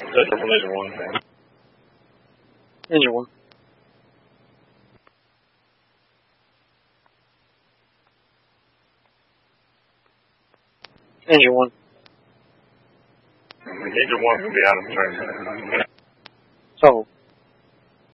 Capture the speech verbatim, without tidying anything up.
That's a laser one, man. Engine one. Engine one. Engine one will be out of turn.